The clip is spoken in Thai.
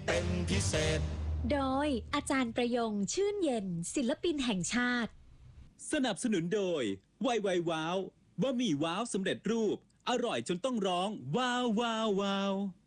เป็นพิเศษโดยอาจารย์ประยงชื่นเย็นศิลปินแห่งชาติสนับสนุนโดยไวว้าวบะหมี่ว้าวสำเร็จรูปอร่อยจนต้องร้องว้าวว้าวว้าว